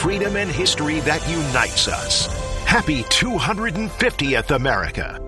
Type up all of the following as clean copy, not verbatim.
freedom and history that unites us. Happy 250th America.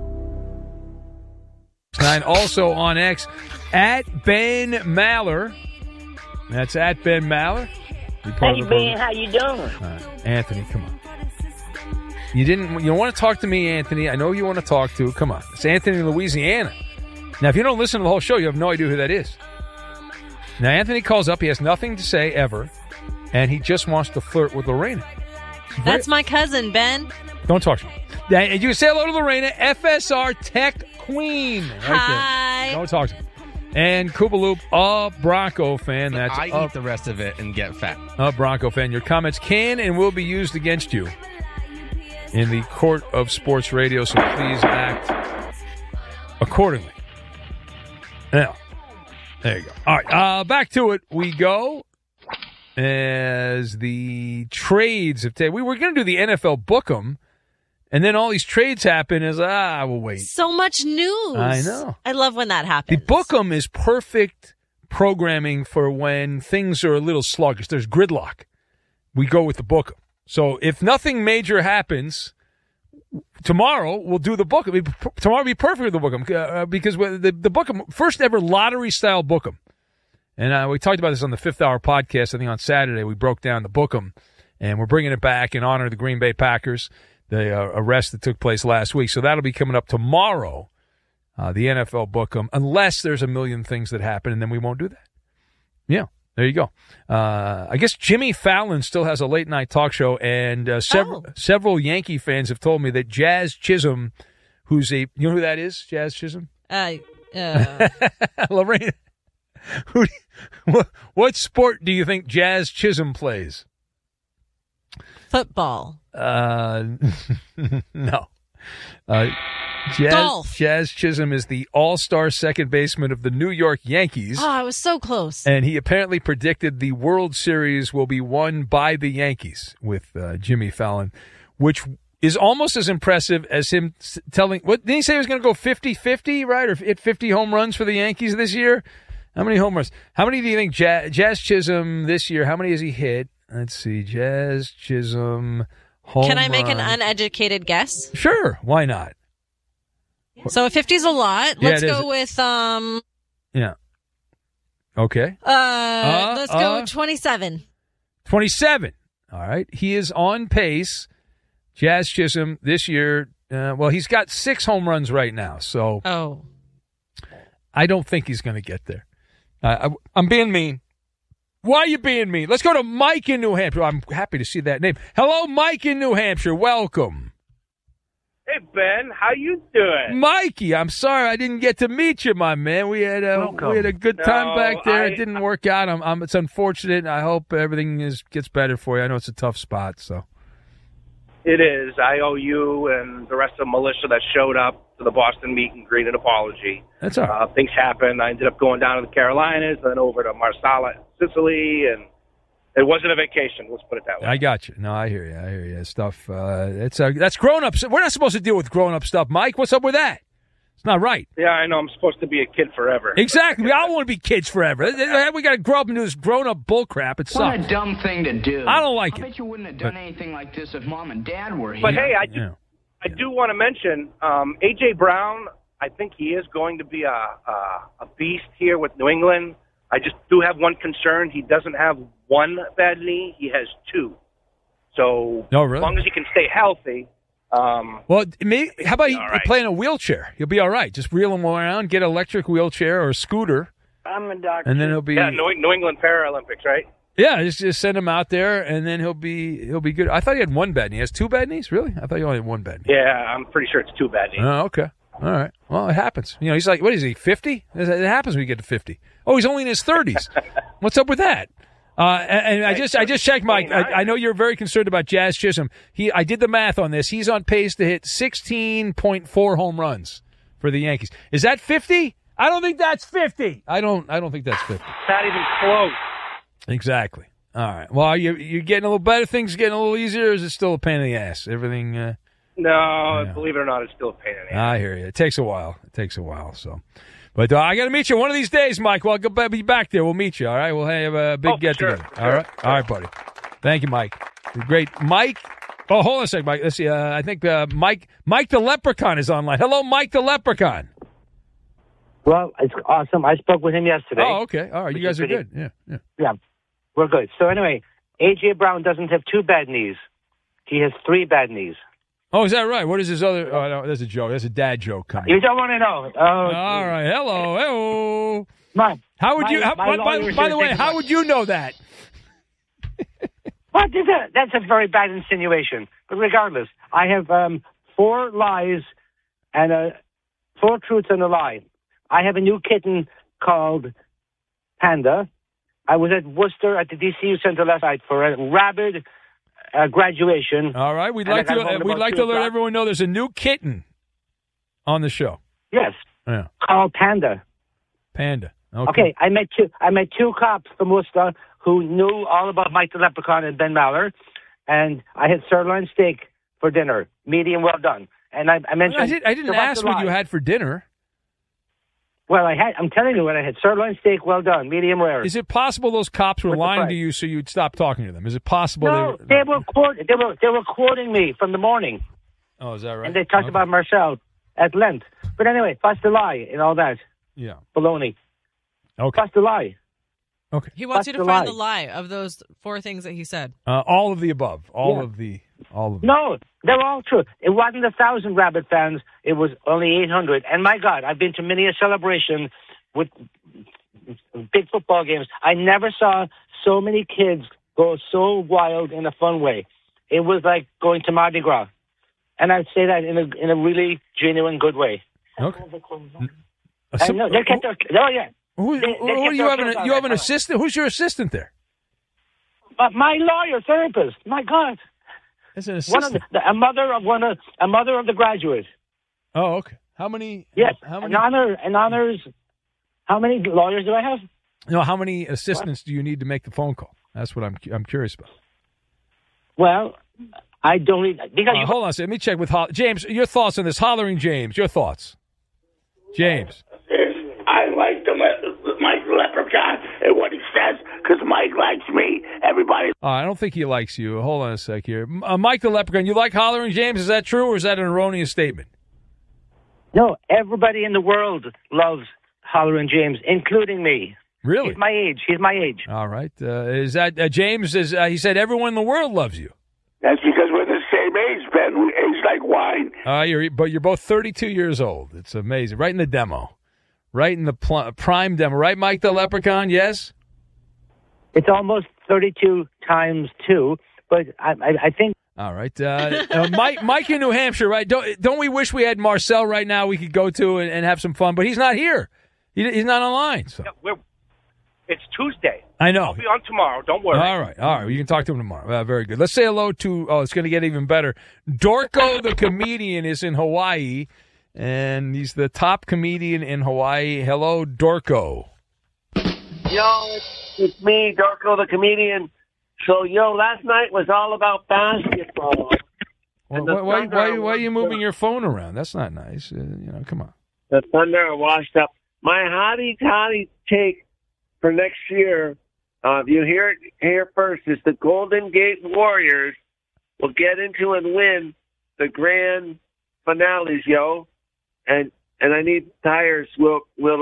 And also on X, at Ben Maller. That's at Ben Maller. Hey, Ben, how you doing? Anthony, come on. You don't want to talk to me, Anthony. I know you want to talk to. Come on. It's Anthony in Louisiana. Now, if you don't listen to the whole show, you have no idea who that is. Now, Anthony calls up. He has nothing to say ever, and he just wants to flirt with Lorena. That's my cousin, Ben. Don't talk to me. And you can say hello to Lorena, FSR Tech Queen. Right Hi. There. Don't talk to me. And Koopaloop, a Bronco fan. That's I eat the rest of it and get fat. A Bronco fan. Your comments can and will be used against you in the court of sports radio, so please act accordingly. Now, there you go. All right, back to it we go. As the trades have taken, we were going to do the NFL Book'em, and then all these trades happen. We'll wait. So much news. I know. I love when that happens. The Book'em is perfect programming for when things are a little sluggish. There's gridlock. We go with the Book'em. So if nothing major happens, tomorrow we'll do the Book'em. Tomorrow will be perfect with the Book'em because the Book'em, first ever lottery-style Book'em. And we talked about this on the Fifth Hour podcast. I think on Saturday we broke down the Book'em, and we're bringing it back in honor of the Green Bay Packers, the arrest that took place last week. So that'll be coming up tomorrow, the NFL Book'em, unless there's a million things that happen, and then we won't do that. Yeah, there you go. I guess Jimmy Fallon still has a late-night talk show, and several Yankee fans have told me that Jazz Chisholm, you know who that is, Jazz Chisholm? Lorena. What sport do you think Jazz Chisholm plays? Football. No. Golf. Jazz Chisholm is the all-star second baseman of the New York Yankees. Oh, I was so close. And he apparently predicted the World Series will be won by the Yankees with Jimmy Fallon, which is almost as impressive as him telling – what did he say he was going to go 50-50, right, or hit 50 home runs for the Yankees this year? How many home runs? How many do you think Jazz Chisholm this year, how many has he hit? Let's see. Jazz Chisholm home Can I make run. an uneducated guess? Sure. Why not? So 50 is a lot. Yeah, Let's it is. go with Yeah. Okay. let's go 27. 27. All right. He is on pace. Jazz Chisholm this year, he's got 6 home runs right now. So I don't think he's going to get there. I'm being mean. Why are you being mean? Let's go to Mike in New Hampshire. I'm happy to see that name. Hello, Mike in New Hampshire. Welcome. Hey, Ben. How you doing? Mikey, I'm sorry I didn't get to meet you, my man. We had a good time back there. It didn't work out. It's unfortunate. I hope everything gets better for you. I know it's a tough spot. So it is. I owe you and the rest of the militia that showed up to the Boston meet and greet an apology. That's all right. Things happened. I ended up going down to the Carolinas, then over to Marsala, Sicily, and it wasn't a vacation. Let's put it that way. I got you. No, I hear you. Stuff. That's grown up. We're not supposed to deal with grown up stuff, Mike. What's up with that? It's not right. Yeah, I know. I'm supposed to be a kid forever. Exactly. We all want to be kids forever. We got to grow up and do this grown up bull crap. It sucks. What a dumb thing to do. I don't like it. I bet you wouldn't have done anything like this if Mom and Dad were here. But hey, I do want to mention A.J. Brown. I think he is going to be a beast here with New England. I just do have one concern. He doesn't have one bad knee. He has 2. So really? As long as he can stay healthy. How about he play in a wheelchair? He'll be all right. Just reel him around, get an electric wheelchair or a scooter. I'm a doctor. And then he'll be New England Paralympics, right? Yeah, just send him out there, and then he'll be good. I thought he had 1 bad knee. He has 2 bad knees? Really? I thought he only had 1 bad knee. Yeah, I'm pretty sure it's 2 bad knees. Oh, okay. All right. Well, it happens. He's like, what is he, 50? It happens when you get to 50. Oh, he's only in his 30s. What's up with that? And I just checked, Mike. I know you're very concerned about Jazz Chisholm. I did the math on this. He's on pace to hit 16.4 home runs for the Yankees. Is that 50? I don't think that's 50. I don't think that's 50. Not even close. Exactly. All right. Well, you're getting a little better. Things getting a little easier. Or is it still a pain in the ass? Everything. No, believe it or not, it's still a pain in the ass. I hear you. It takes a while. So. But I got to meet you one of these days, Mike. Well, I'll be back there. We'll meet you, all right? We'll have a big get-together. Sure. All right? All right, buddy. Thank you, Mike. The great Mike. Oh, hold on a second, Mike. Let's see. I think Mike the Leprechaun is online. Hello, Mike the Leprechaun. Well, it's awesome. I spoke with him yesterday. Oh, okay. All right. You guys are good. Yeah, we're good. So anyway, A.J. Brown doesn't have 2 bad knees. He has 3 bad knees. Oh, is that right? What is his other? Oh, no, that's a joke. That's a dad joke coming. You don't want to know. All right. Hello. How would you? By the way, how would you know that? What is that? That's a very bad insinuation. But regardless, I have 4 lies and 4 truths and a lie. I have a new kitten called Panda. I was at Worcester at the DCU Center last night for a rabid graduation. All right, we'd like to let everyone know there's a new kitten on the show. Yes. Yeah. Called Panda. Panda. Okay. I met 2 cops from Worcester who knew all about Mike the Leprechaun and Ben Maller, and I had sirloin steak for dinner, medium well done. And I mentioned I didn't ask what you had for dinner. Well, I'm telling you what I had: sirloin steak, well done, medium rare. Is it possible those cops were lying to you so you'd stop talking to them? Is it possible? No, they were quoting me from the morning. Oh, is that right? And they talked about Marcel at length. But anyway, bust the lie and all that. Yeah. Baloney. Okay. Bust the lie. Okay. He wants you to find the lie of those 4 things that he said. All of the above. All of them. No, they're all true. It wasn't 1,000 Rabbit fans. It was only 800. And my God, I've been to many a celebration with big football games. I never saw so many kids go so wild in a fun way. It was like going to Mardi Gras. And I'd say that in a really genuine, good way. Okay. No, they kept their, oh, yeah. You have an assistant? Who's your assistant there? My lawyer, therapist. My God. As an assistant? A mother of the graduate. Oh, okay. How many? Yes. How many? An honors. How many lawyers do I have? No. How many assistants do you need to make the phone call? That's what I'm curious about. Well, I don't need because hold on a second. Let me check with James. Your thoughts on this? Hollering James. Your thoughts, James. I like Mike Leprechaun and what he says because Mike likes me. Everybody. I don't think he likes you. Hold on a sec here. Mike the Leprechaun, you like Hollering James? Is that true or is that an erroneous statement? No, everybody in the world loves Hollering James, including me. Really? He's my age. All right. Is that James? He said everyone in the world loves you. That's because we're the same age, Ben. We age like wine. But you're both 32 years old. It's amazing. Right in the demo. Right in the prime demo. Right, Mike the Leprechaun? Yes? It's almost 32 times 2, but I think... All right. Mike in New Hampshire, right? Don't we wish we had Marcel right now we could go to and have some fun? But he's not here. He's not online. So. Yeah, it's Tuesday. I know. I'll be on tomorrow. Don't worry. All right. You can talk to him tomorrow. Very good. Let's say hello to, it's going to get even better. Dorko the comedian is in Hawaii, and he's the top comedian in Hawaii. Hello, Dorko. Yo, it's me, Dorko the comedian. So, last night was all about basketball. Well, why are you moving your phone around? That's not nice. Come on. The Thunder are washed up. My hottie take for next year, you hear it here first, is the Golden Gate Warriors will get into and win the grand finales, yo. And I need tires. Will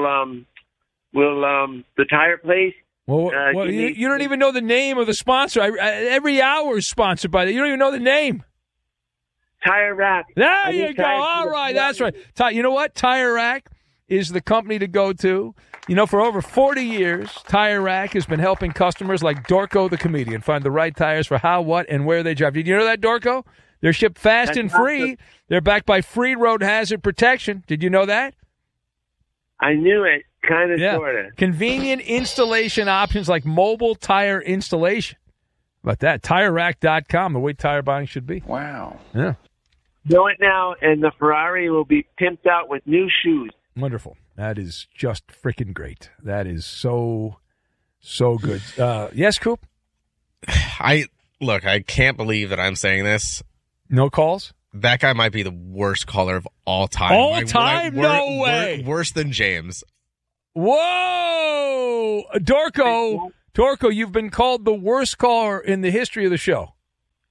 the tire place? Well, you don't even know the name of the sponsor. Every hour is sponsored by that. You don't even know the name. Tire Rack. There you go. All right, that's right. You know what? Tire Rack is the company to go to. For over 40 years, Tire Rack has been helping customers like Dorko the comedian find the right tires for how, what, and where they drive. Did you know that, Dorko? They're shipped fast and free. They're backed by free road hazard protection. Did you know that? I knew it, kind of, sort of. Convenient installation options like mobile tire installation. How about that? TireRack.com, the way tire buying should be. Wow. Yeah. Know it now, and the Ferrari will be pimped out with new shoes. Wonderful. That is just freaking great. That is so good. Yes, Coop? I can't believe that I'm saying this. No calls? That guy might be the worst caller of all time. All time? No way. Worse than James. Whoa! Dorko, you've been called the worst caller in the history of the show.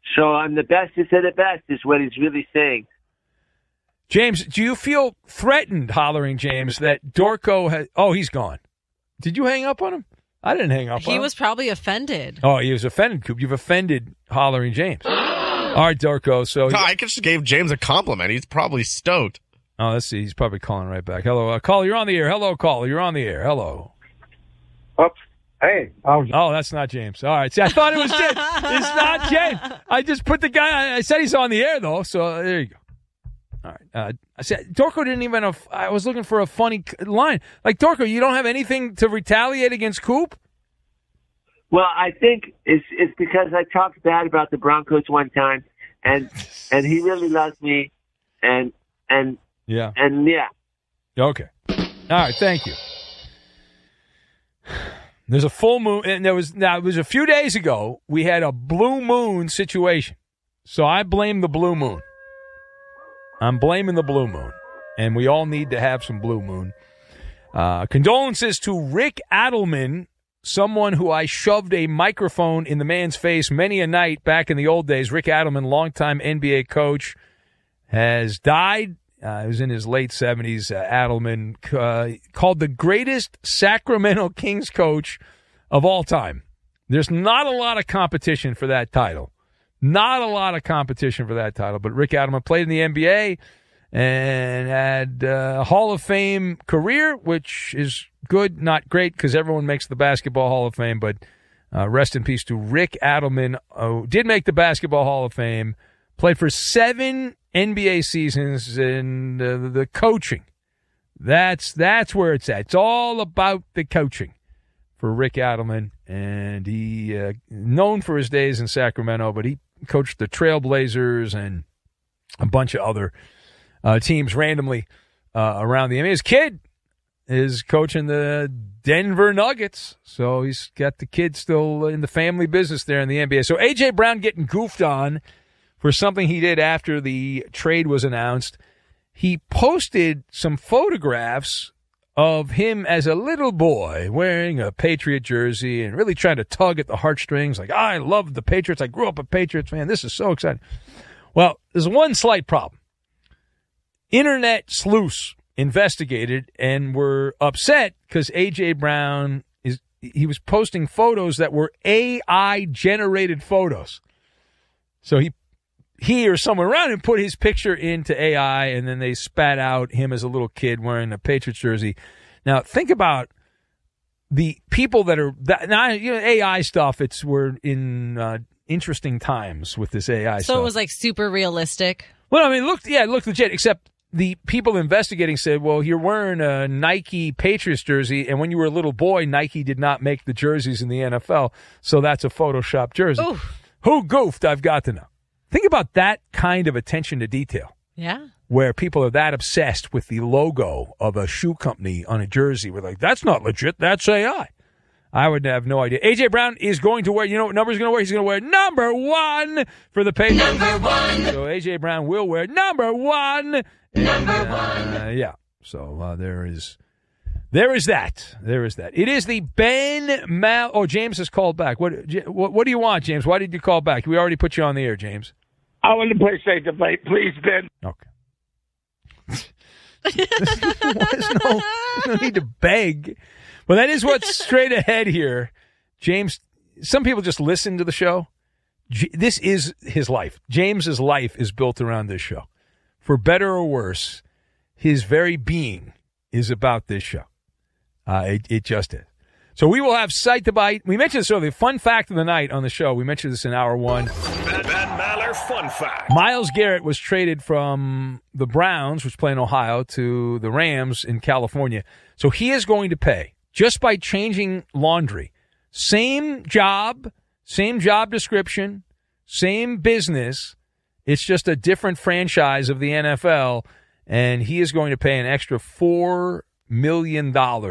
So I'm the bestest of the best is what he's really saying. James, do you feel threatened, hollering James, that Dorco has... Oh, he's gone. Did you hang up on him? I didn't hang up on him. He was probably offended. Oh, he was offended, Coop. You've offended hollering James. All right, Dorco. So I just gave James a compliment. He's probably stoked. Oh, let's see. He's probably calling right back. Hello. Caller, you're on the air. Hello, caller. You're on the air. Hello. Oops. Hey. Oh, that's not James. All right. See, I thought it was James. It's not James. I just put the guy. I said he's on the air, though. So there you go. All right. I said, Dorco didn't even have. I was looking for a funny line. Like, Dorco, you don't have anything to retaliate against Coop? Well, I think it's because I talked bad about the Broncos one time, and he really loves me, and yeah. Okay. All right. Thank you. There's a full moon, and it was a few days ago. We had a blue moon situation, so I blame the blue moon. I'm blaming the blue moon, and we all need to have some blue moon. Condolences to Rick Adelman, someone who I shoved a microphone in the man's face many a night back in the old days. Rick Adelman, longtime NBA coach, has died. He was in his late 70s. Adelman, called the greatest Sacramento Kings coach of all time. There's not a lot of competition for that title. But Rick Adelman played in the NBA and had a Hall of Fame career, which is good, not great, because everyone makes the Basketball Hall of Fame, but rest in peace to Rick Adelman, who did make the Basketball Hall of Fame, played for 7 NBA seasons, and the coaching. That's where it's at. It's all about the coaching for Rick Adelman, and he known for his days in Sacramento, but he coached the Trailblazers and a bunch of other teams randomly around the NBA. His kid is coaching the Denver Nuggets, so he's got the kid still in the family business there in the NBA. So A.J. Brown getting goofed on for something he did after the trade was announced. He posted some photographs of him as a little boy wearing a Patriot jersey and really trying to tug at the heartstrings. Like, I love the Patriots. I grew up a Patriots fan. This is so exciting. Well, there's one slight problem. Internet sleuths investigated and were upset because A.J. Brown he was posting photos that were AI-generated photos. So he or someone around him put his picture into AI, and then they spat out him as a little kid wearing a Patriots jersey. Now, think about the people that are now, AI stuff. We're in interesting times with this AI stuff. So it was like super realistic. Well, I mean, it looked legit, except the people investigating said, well, you're wearing a Nike Patriots jersey, and when you were a little boy, Nike did not make the jerseys in the NFL, so that's a Photoshop jersey. Oof. Who goofed? I've got to know. Think about that kind of attention to detail. Yeah. Where people are that obsessed with the logo of a shoe company on a jersey. We're like, that's not legit. That's AI. I would have no idea. A.J. Brown is going to wear, you know what number he's going to wear? He's going to wear number 1 for the Patriots. Number 1. So A.J. Brown will wear number 1. Number 1. Yeah. So there is that. It is the Ben Mal. Oh, James has called back. What do you want, James? Why did you call back? We already put you on the air, James. I want to play Say Debate, please, Ben. Okay. There's no need to beg. Well, that is what's straight ahead here. James, some people just listen to the show. This is his life. James's life is built around this show. For better or worse, his very being is about this show. It just is. So we will have Sight to Bite. We mentioned this earlier. Fun fact of the night on the show. We mentioned this in hour 1. Ben Maller Fun Fact. Myles Garrett was traded from the Browns, which play in Ohio, to the Rams in California. So he is going to pay, just by changing laundry, same job description, same business. It's just a different franchise of the NFL, and he is going to pay an extra $4 million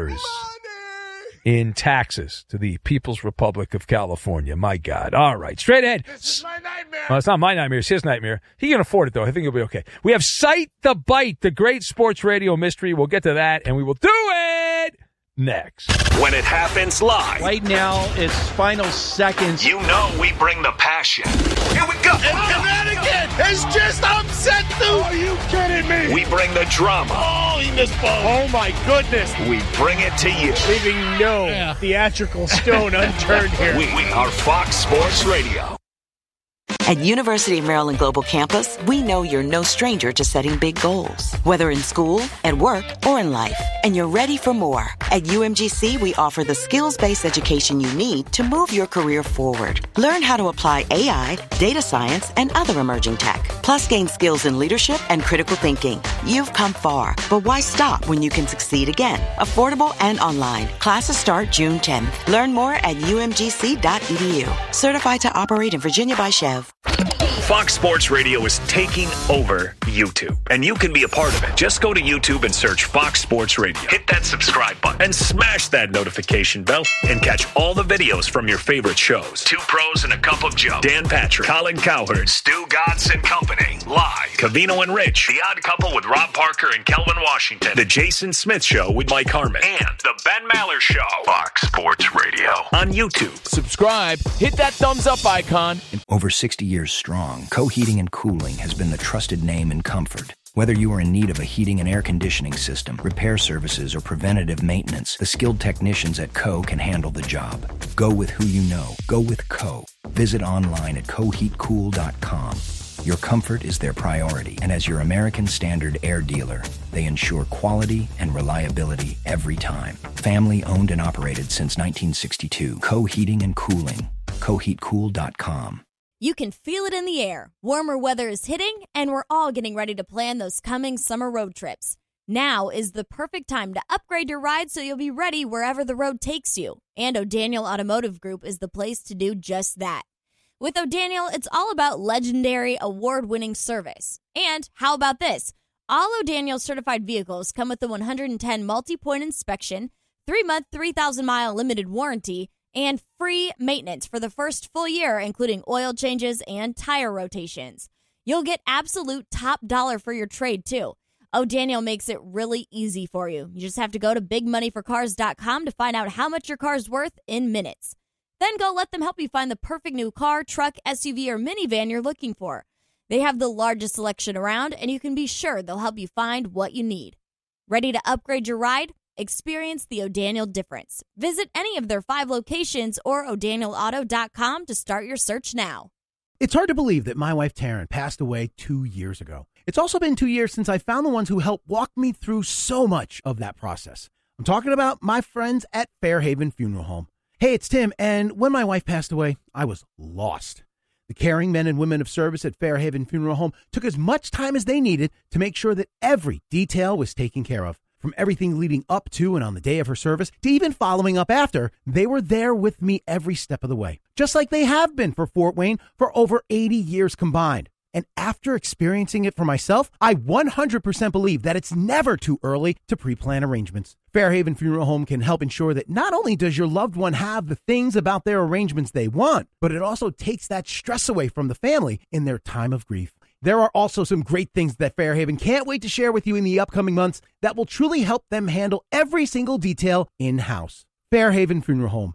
in taxes to the People's Republic of California. My God. All right. Straight ahead. This is my nightmare. Well, it's not my nightmare. It's his nightmare. He can afford it, though. I think he'll be okay. We have Sight the Bite, the great sports radio mystery. We'll get to that, and we will do it next. When it happens live. Right now, it's final seconds. You know we bring the passion. Here we go. And Connecticut has just upset the... Are you kidding me? We bring the drama. Oh, he missed both. Oh, my goodness. We bring it to you. Leaving no theatrical stone unturned here. We are Fox Sports Radio. At University of Maryland Global Campus, we know you're no stranger to setting big goals, whether in school, at work, or in life. And you're ready for more. At UMGC, we offer the skills-based education you need to move your career forward. Learn how to apply AI, data science, and other emerging tech. Plus, gain skills in leadership and critical thinking. You've come far, but why stop when you can succeed again? Affordable and online. Classes start June 10th. Learn more at umgc.edu. Certified to operate in Virginia by Chev. Fox Sports Radio is taking over YouTube, and you can be a part of it. Just go to YouTube and search Fox Sports Radio. Hit that subscribe button and smash that notification bell and catch all the videos from your favorite shows. Two Pros and a Cup of Joe, Dan Patrick, Colin Cowherd, Stu Godson and Company, Live, Covino and Rich, The Odd Couple with Rob Parker and Kelvin Washington, The Jason Smith Show with Mike Harmon, and The Ben Maller Show. Fox Sports Radio on YouTube. Subscribe, hit that thumbs up icon. Over 60 years strong, Co Heating and Cooling has been the trusted name in comfort. Whether you are in need of a heating and air conditioning system, repair services, or preventative maintenance, the skilled technicians at Co can handle the job. Go with who you know. Go with Co. Visit online at coheatcool.com. Your comfort is their priority, and as your American Standard air dealer, they ensure quality and reliability every time. Family owned and operated since 1962. Co Heating and Cooling. coheatcool.com. You can feel it in the air. Warmer weather is hitting, and we're all getting ready to plan those coming summer road trips. Now is the perfect time to upgrade your ride so you'll be ready wherever the road takes you. And O'Daniel Automotive Group is the place to do just that. With O'Daniel, it's all about legendary, award-winning service. And how about this? All O'Daniel certified vehicles come with a 110 multi-point inspection, 3-month, 3,000-mile limited warranty, and free maintenance for the first full year, including oil changes and tire rotations. You'll get absolute top dollar for your trade, too. O'Daniel makes it really easy for you. You just have to go to bigmoneyforcars.com to find out how much your car's worth in minutes. Then go let them help you find the perfect new car, truck, SUV, or minivan you're looking for. They have the largest selection around, and you can be sure they'll help you find what you need. Ready to upgrade your ride? Experience the O'Daniel difference. Visit any of their 5 locations or o'danielauto.com to start your search now. It's hard to believe that my wife Taryn passed away 2 years ago. It's also been 2 years since I found the ones who helped walk me through so much of that process. I'm talking about my friends at Fairhaven Funeral Home. Hey, it's Tim, and when my wife passed away, I was lost. The caring men and women of service at Fairhaven Funeral Home took as much time as they needed to make sure that every detail was taken care of. From everything leading up to and on the day of her service to even following up after, they were there with me every step of the way, just like they have been for Fort Wayne for over 80 years combined. And after experiencing it for myself, I 100% believe that it's never too early to pre-plan arrangements. Fairhaven Funeral Home can help ensure that not only does your loved one have the things about their arrangements they want, but it also takes that stress away from the family in their time of grief. There are also some great things that Fairhaven can't wait to share with you in the upcoming months that will truly help them handle every single detail in-house. Fairhaven Funeral Home,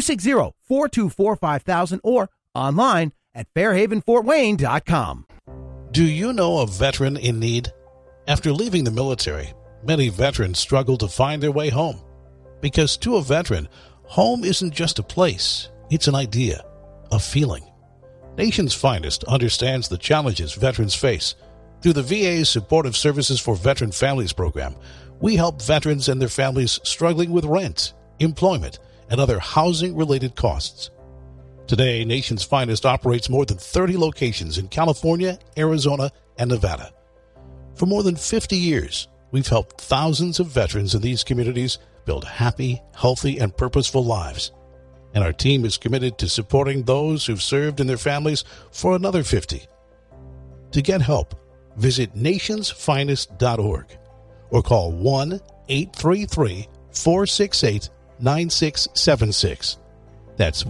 260-424-5000 or online at fairhavenfortwayne.com. Do you know a veteran in need? After leaving the military, many veterans struggle to find their way home. Because to a veteran, home isn't just a place, it's an idea, a feeling. Nation's Finest understands the challenges veterans face. Through the VA's Supportive Services for Veteran Families program, we help veterans and their families struggling with rent, employment, and other housing-related costs. Today, Nation's Finest operates more than 30 locations in California, Arizona, and Nevada. For more than 50 years, we've helped thousands of veterans in these communities build happy, healthy, and purposeful lives. And our team is committed to supporting those who've served and their families for another 50. To get help, visit nationsfinest.org or call 1-833-468-9676. That's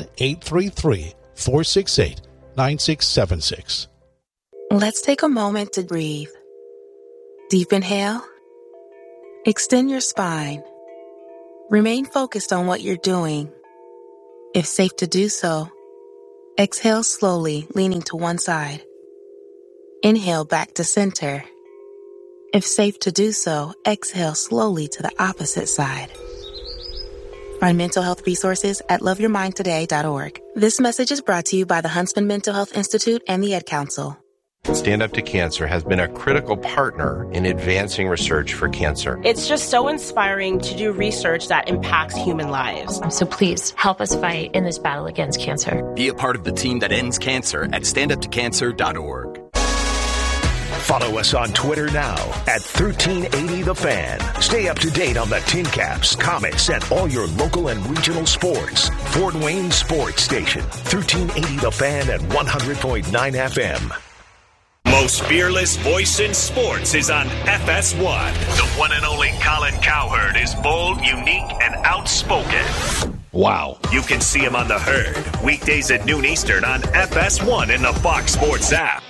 1-833-468-9676. Let's take a moment to breathe. Deep inhale. Extend your spine. Remain focused on what you're doing. If safe to do so, Exhale slowly, leaning to one side. Inhale back to center. If safe to do so, exhale slowly to the opposite side. Find mental health resources at loveyourmindtoday.org. This message is brought to you by the Huntsman Mental Health Institute and the Ad Council. Stand Up to Cancer has been a critical partner in advancing research for cancer. It's just so inspiring to do research that impacts human lives. So please help us fight in this battle against cancer. Be a part of the team that ends cancer at standuptocancer.org. Follow us on Twitter now at 1380TheFan. Stay up to date on the Tin Caps, Comets, and all your local and regional sports. Fort Wayne Sports Station, 1380 The Fan at 100.9 FM. Most fearless voice in sports is on FS1. The one and only Colin Cowherd is bold, unique, and outspoken. Wow. You can see him on The Herd, weekdays at noon Eastern on FS1 in the Fox Sports app.